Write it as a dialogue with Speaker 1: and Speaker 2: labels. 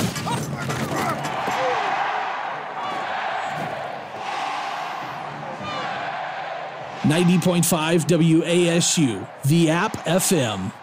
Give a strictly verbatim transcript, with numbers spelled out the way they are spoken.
Speaker 1: ninety point five W A S U, the App F M.